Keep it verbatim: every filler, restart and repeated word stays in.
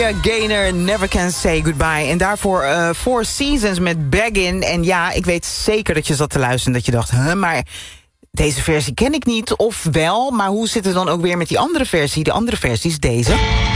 Gloria Gaynor, Never Can Say Goodbye. En daarvoor uh, Four Seasons met Baggin. En ja, ik weet zeker dat je zat te luisteren en dat je dacht... Huh, maar deze versie ken ik niet, of wel. Maar hoe zit het dan ook weer met die andere versie? De andere versie is deze.